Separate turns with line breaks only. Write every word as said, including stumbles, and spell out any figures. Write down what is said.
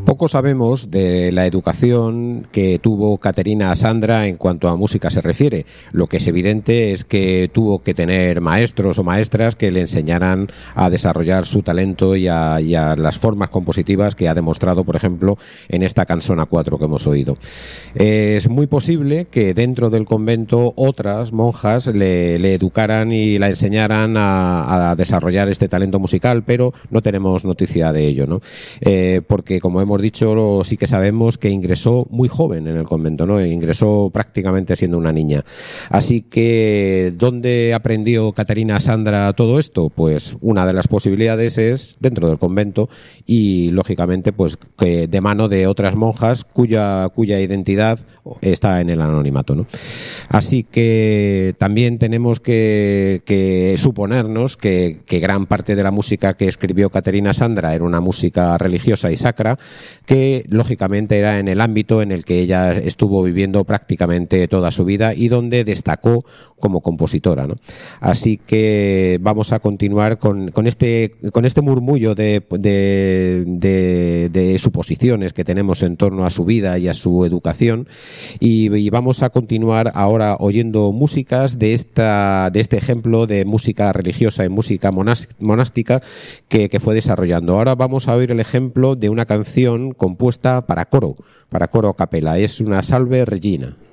Poco sabemos de la educación que tuvo Caterina Sandra en cuanto a música se refiere. Lo que es evidente es que tuvo que tener maestros o maestras que le enseñaran a desarrollar su talento y a, y a las formas compositivas que ha demostrado, por ejemplo, en esta Canzone a cuatro que hemos oído. Es muy posible que dentro del convento otras monjas le, le educaran y la enseñaran a, a desarrollar este talento musical, pero no tenemos noticia de ello, ¿no? Eh, porque, como hemos dicho, sí que sabemos que ingresó muy joven en el convento, ¿no? Ingresó prácticamente siendo una niña. Así que, ¿dónde aprendió Caterina Sandra todo esto? Pues una de las posibilidades es dentro del convento y, lógicamente, pues que de mano de otras monjas cuya, cuya identidad está en el anonimato, ¿no? Así que también tenemos que, que suponernos que, que gran parte de la música que escribió Caterina Sandra era una música religiosa y sacra, que lógicamente era en el ámbito en el que ella estuvo viviendo prácticamente toda su vida y donde destacó como compositora, ¿no? Así que vamos a continuar con, con este con este murmullo de, de, de, de suposiciones que tenemos en torno a su vida y a su educación y, y vamos a continuar ahora oyendo músicas de esta de este ejemplo de música religiosa y música monástica que, que fue desarrollando. Ahora vamos a oír el ejemplo de una canción compuesta para coro, para coro a capella. Es una Salve Regina.